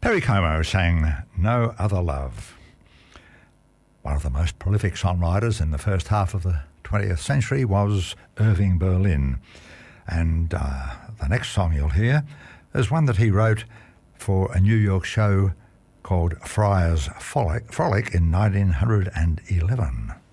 Perry Como sang No Other Love. One of the most prolific songwriters in the first half of the 20th century was Irving Berlin. And the next song you'll hear is one that he wrote for a New York show called Friar's Frolic in 1911.